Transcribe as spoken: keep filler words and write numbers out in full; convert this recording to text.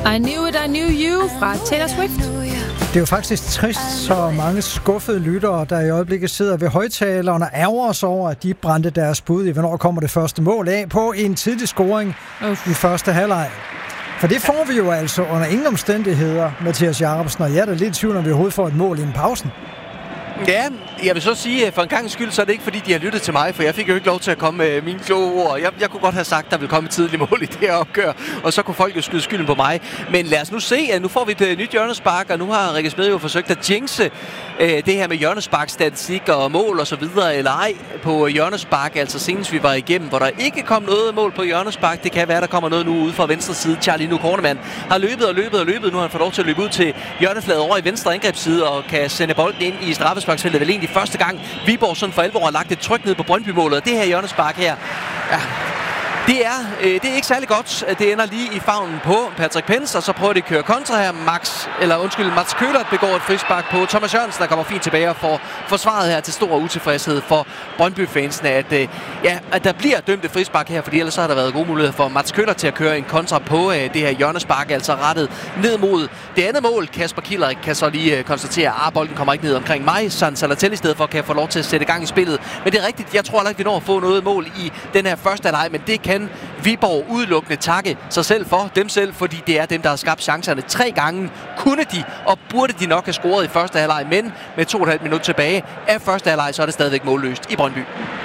I Knew It, I Knew You fra Taylor Swift. Det er jo faktisk trist, så mange skuffede lyttere, der i øjeblikket sidder ved højtalerne og ærger os over, at de brændte deres bud i, hvornår kommer det første mål af på en tidlig scoring Uff. i første halvleg. For det får vi jo altså under ingen omstændigheder, Mathias Jacobsen, og jeg er da lidt i tvivl, når vi overhovedet får et mål inden pausen. Ja, jeg vil så sige, at for en gang skyld, så er det ikke fordi, de har lyttet til mig, for jeg fik jo ikke lov til at komme med mine kloge ord. Jeg, jeg kunne godt have sagt, at der ville komme et tidligt mål i det her opgør, og så kunne folk jo skyde skylden på mig. Men lad os nu se, at nu får vi et uh, nyt hjørnespark, og nu har Rikke Smed jo forsøgt at jinxe uh, det her med hjørnespark-statistik og mål og så videre, eller ej, på hjørnespark. Altså senest vi var igennem, hvor der ikke kom noget mål på hjørnespark. Det kan være, der kommer noget nu ude fra venstre side. Charlie nu Kornemann har løbet og løbet og løbet. Nu har han fået lov til at løbe ud til hjørnefladet over i venstre angrebsside og kan sende bolden ind i straffesparksfeltet. Vel egentlig første gang Viborg sådan for alvor har lagt et tryk ned på Brøndby-målet. Det her hjørnespark her, ja, det er, øh, det er ikke særlig godt. Det ender lige i favnen på Patrick Pence, og så prøver de at køre kontra her. Max, eller undskyld, Mats Køhlert begår et frispark på Thomas Jørgensen, der kommer fint tilbage og får forsvaret her til stor utilfredshed for Brøndby-fansene, at, øh, ja, at der bliver dømt et frispark her, fordi ellers så har der været gode muligheder for Mats Køhlert til at køre en kontra på øh, det her hjørnespark, altså rettet ned mod det andet mål. Kasper Kieler kan så lige øh, konstatere, at ah, bolden kommer ikke ned omkring mig. San Salatelli i stedet for kan få lov til at sætte gang i spillet. Men det er rigtigt, jeg tror heller ikke, vi når at få noget mål i den her første halvleg, men det kan Viborg udelukkende takke sig selv for, dem selv, fordi det er dem, der har skabt chancerne tre gange. Kunne de, og burde de nok have scoret i første halvleg, men med to og et halvt minut tilbage af første halvleg, så er det stadigvæk målløst i Brøndby.